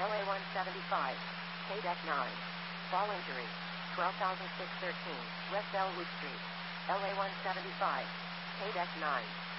LA 175, K-Deck 9. Fall injury, 12,613, West Elwood Street. LA 175, K-Deck 9.